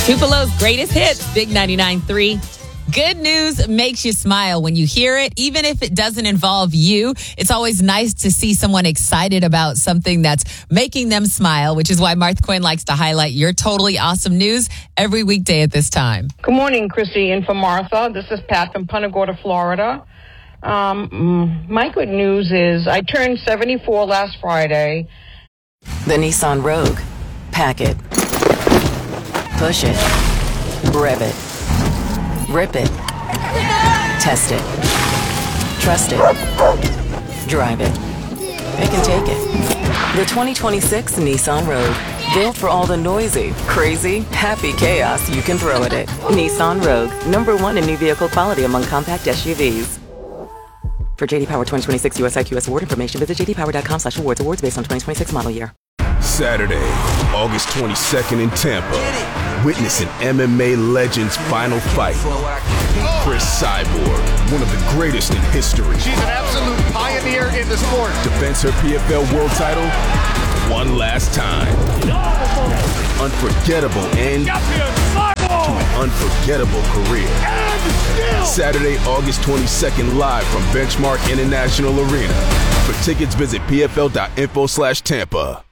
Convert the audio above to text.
Tupelo's greatest hits, Big 99.3. Good news makes you smile when you hear it, even if it doesn't involve you. It's always nice to see someone excited about something that's making them smile, which is why Martha Quinn likes to highlight your totally awesome news every weekday at this time. Good morning, Chrissy, and for Martha. This is Pat from Punta Gorda, Florida. My good news is I turned 74 last Friday. The Nissan Rogue. Pack it. Push it. Rev it. Rip it. Test it. Trust it. Drive it. It can take it. The 2026 Nissan Rogue. Built for all the noisy, crazy, happy chaos you can throw at it. Nissan Rogue. #1 in new vehicle quality among compact SUVs. For JD Power 2026 US IQS award information, visit jdpower.com/awards. Awards based on 2026 model year. Saturday, August 22nd in Tampa. Witness an MMA legend's final fight. Chris Cyborg, one of the greatest in history. She's an absolute pioneer in the sport. Defends her PFL world title one last time. Unforgettable end to an unforgettable career. Saturday, August 22nd, live from Benchmark International Arena. For tickets, visit pfl.info/Tampa.